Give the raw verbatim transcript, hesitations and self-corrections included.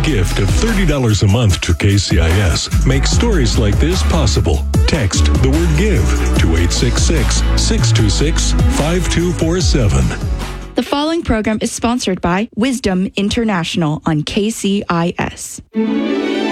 gift of thirty dollars a month to K C I S makes stories like this possible. Text the word GIVE to eight six six, six two six, five two four seven. The following program is sponsored by Wisdom International on K C I S.